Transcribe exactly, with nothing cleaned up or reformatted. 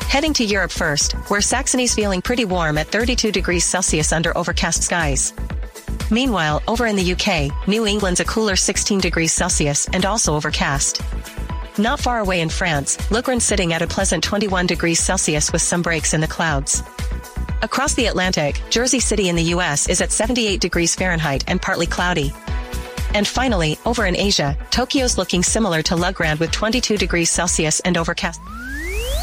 Heading to Europe first, where Saxony's feeling pretty warm at thirty-two degrees Celsius under overcast skies. Meanwhile, over in the U K, New England's a cooler sixteen degrees Celsius and also overcast. Not far away in France, Lugren's sitting at a pleasant twenty-one degrees Celsius with some breaks in the clouds. Across the Atlantic, Jersey City in the U S is at seventy-eight degrees Fahrenheit and partly cloudy. And finally, over in Asia, Tokyo's looking similar to Lugren with twenty-two degrees Celsius and overcast.